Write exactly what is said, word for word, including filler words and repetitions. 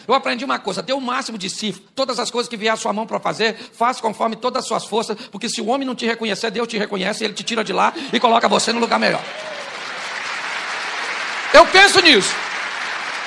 Eu aprendi uma coisa, dê o máximo de si, todas as coisas que vier à sua mão para fazer, faça conforme todas as suas forças, porque se o homem não te reconhecer, Deus te reconhece, e ele te tira de lá e coloca você no lugar melhor. Eu penso nisso.